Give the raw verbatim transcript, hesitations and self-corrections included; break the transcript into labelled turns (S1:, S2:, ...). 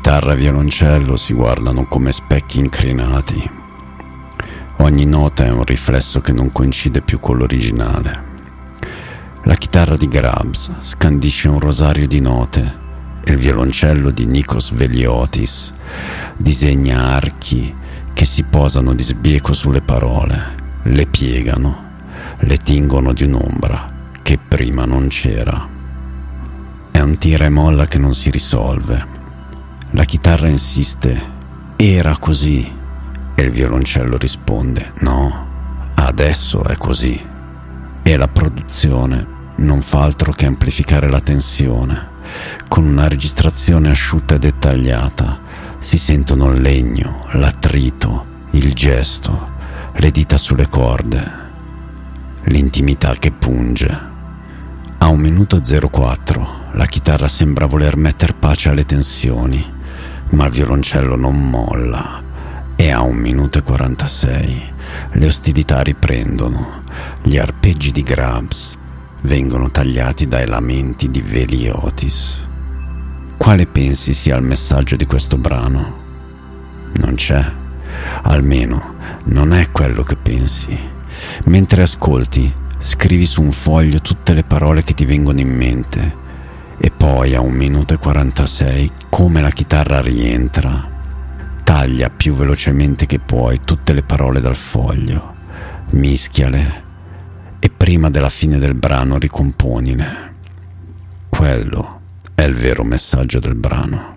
S1: Chitarra e violoncello si guardano come specchi incrinati. Ogni nota è un riflesso che non coincide più con l'originale. La chitarra di Grubbs scandisce un rosario di note e il violoncello di Nikos Veliotis disegna archi che si posano di sbieco sulle parole, le piegano, le tingono di un'ombra che prima non c'era. È un tira e molla che non si risolve. La chitarra insiste: era così, e il violoncello risponde: no, adesso è così. E la produzione non fa altro che amplificare la tensione. Con una registrazione asciutta e dettagliata si sentono il legno, l'attrito, il gesto, le dita sulle corde, l'intimità che punge. A un minuto zero quattro la chitarra sembra voler metter pace alle tensioni, ma il violoncello non molla, e a un minuto e quarantasei le ostilità riprendono. Gli arpeggi di Grubbs vengono tagliati dai lamenti di Veliotis. Quale pensi sia il messaggio di questo brano? Non c'è. Almeno non è quello che pensi. Mentre ascolti, scrivi su un foglio tutte le parole che ti vengono in mente, e poi a un minuto e quarantasei, come la chitarra rientra, taglia più velocemente che puoi tutte le parole dal foglio, mischiale e prima della fine del brano ricomponile. Quello è il vero messaggio del brano.